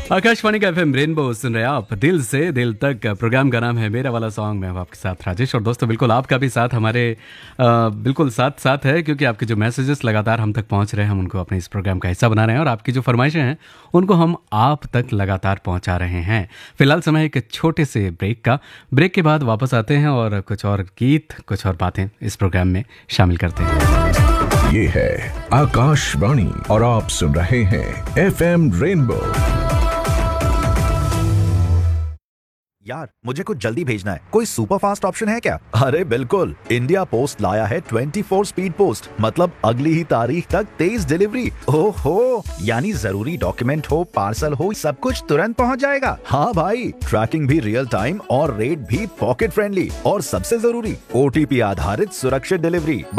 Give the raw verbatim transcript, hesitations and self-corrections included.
आकाशवाणी का FM rainbow सुन रहे हैं आप। दिल से दिल तक प्रोग्राम का नाम है मेरा वाला सॉन्ग। मैं हूं आपके साथ राजेश। और दोस्तों बिल्कुल आपका भी साथ हमारे आ, बिल्कुल साथ साथ है, क्योंकि आपके जो मैसेजेस लगातार हम तक पहुंच रहे हैं, हम उनको अपने इस प्रोग्राम का हिस्सा बना रहे हैं और आपकी जो फरमाइशें हैं उनको हम आप तक लगातार पहुंचा रहे हैं। फिलहाल समय एक छोटे से ब्रेक का। ब्रेक के बाद वापस आते हैं और कुछ और गीत, कुछ और बातें इस प्रोग्राम में शामिल करते हैं। ये है आकाशवाणी और आप सुन रहे हैं एफएम रेनबो। यार मुझे कुछ जल्दी भेजना है, कोई सुपर फास्ट ऑप्शन है क्या? अरे बिल्कुल, इंडिया पोस्ट लाया है चौबीस स्पीड पोस्ट, मतलब अगली ही तारीख तक तेज डिलीवरी। ओहो, यानी जरूरी डॉक्यूमेंट हो, पार्सल हो, सब कुछ तुरंत पहुंच जाएगा। हाँ भाई, ट्रैकिंग भी रियल टाइम और रेट भी पॉकेट फ्रेंडली, और सबसे जरूरी ओटीपी आधारित सुरक्षित डिलीवरी।